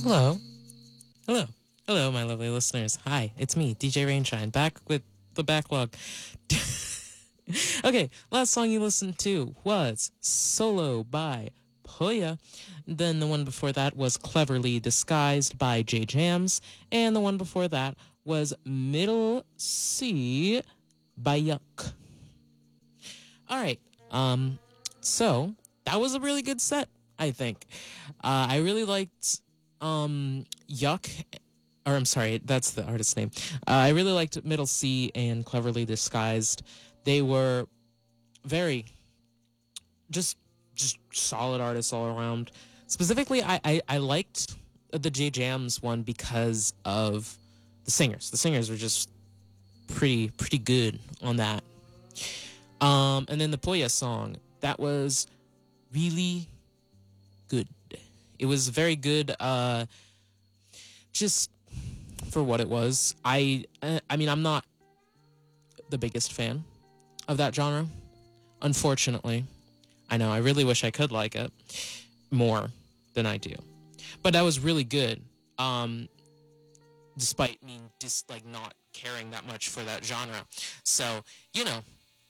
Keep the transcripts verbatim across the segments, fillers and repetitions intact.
Hello. Hello. Hello, my lovely listeners. Hi, it's me, D J Rainshine, back with the backlog. Okay, last song you listened to was Solo by Poya. Then the one before that was Cleverly Disguised by J Jams. And the one before that was Middle C by Yuck. All right. Um, so that was a really good set, I think. Uh, I really liked um Yuck, or I'm sorry, that's the artist's name. Uh, I really liked Middle C and Cleverly Disguised. They were very just just solid artists all around. Specifically, I I, I liked the J Jams one because of the singers. The singers were just pretty pretty good on that. Um, and then the Poya song, that was really good. It was very good. Uh, just for what it was. I uh, I mean, I'm not the biggest fan of that genre, unfortunately. I know, I really wish I could like it more than I do. But that was really good. Um, despite me just like not caring that much for that genre. So, you know,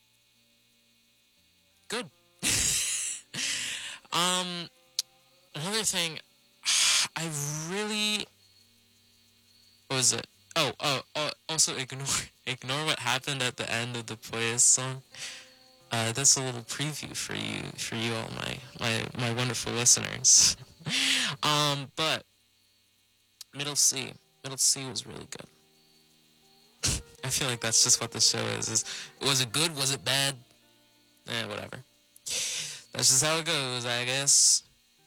good. um, another thing, I really, what was it? Oh, oh, oh also ignore ignore what happened at the end of the Poyas song. Uh, that's a little preview for you, for you all, my my my wonderful listeners. um, but Middle C, Middle C was really good. I feel like that's just what the show is. Is was it good? Was it bad? Eh, whatever. That's just how it goes, I guess.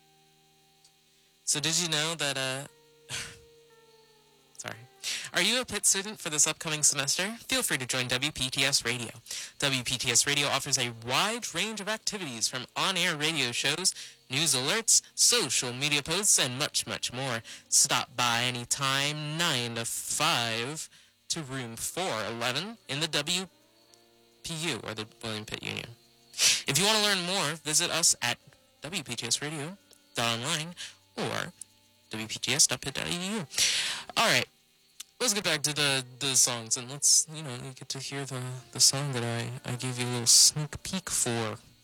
So did you know that uh sorry. Are you a P I T student for this upcoming semester? Feel free to join W P T S Radio. W P T S Radio offers a wide range of activities from on-air radio shows, news alerts, social media posts, and much, much more. Stop by anytime, nine to five, to room four eleven in the W P U, or the William Pitt Union. If you want to learn more, visit us at W P T S radio dot online or W P T S dot pitt dot e d u. All right. Let's get back to the, the songs, and let's, you know, get to hear the, the song that I, I gave you a little sneak peek for.